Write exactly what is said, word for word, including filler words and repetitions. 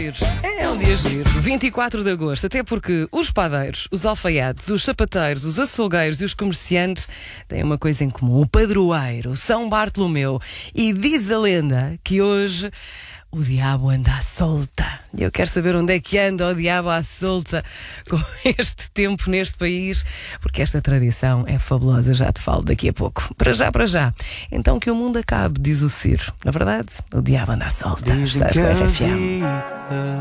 É um dia giro, vinte e quatro de agosto, até porque os padeiros, os alfaiates, os sapateiros, os açougueiros e os comerciantes têm uma coisa em comum: o padroeiro, São Bartolomeu. E diz a lenda que hoje o diabo anda à solta. E eu quero saber onde é que anda o diabo à solta com este tempo neste país, porque esta tradição é fabulosa, já te falo daqui a pouco. Para já, para já. Então que o mundo acabe, diz o Ciro. Na verdade, o diabo anda à solta. Estás com a R F M.